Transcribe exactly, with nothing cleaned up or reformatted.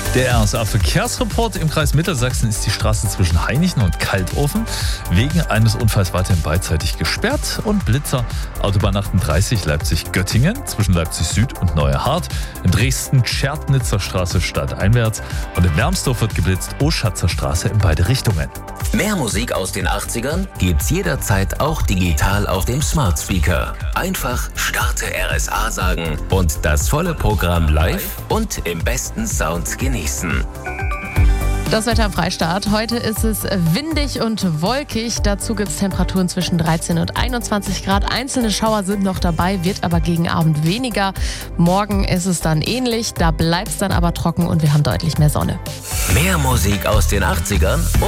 Der R S A-Verkehrsreport: Im Kreis Mittelsachsen ist die Straße zwischen Hainichen und Kaltofen wegen eines Unfalls weiterhin beidseitig gesperrt. Und Blitzer: Autobahn achtunddreißig Leipzig-Göttingen zwischen Leipzig Süd und Neuerhardt. In Dresden Scherdnitzer Straße stadteinwärts. Und in Wermsdorf wird geblitzt Oschatzer Straße in beide Richtungen. Mehr Musik aus den achtzigern gibt's jederzeit auch digital auf dem Smart Speaker. Einfach Starte R S A sagen und das volle Programm live und im besten Sound genießen. Das Wetter am Freistaat. Heute ist es windig und wolkig. Dazu gibt es Temperaturen zwischen dreizehn und einundzwanzig Grad. Einzelne Schauer sind noch dabei, wird aber gegen Abend weniger. Morgen ist es dann ähnlich. Da bleibt es dann aber trocken und wir haben deutlich mehr Sonne. Mehr Musik aus den achtzigern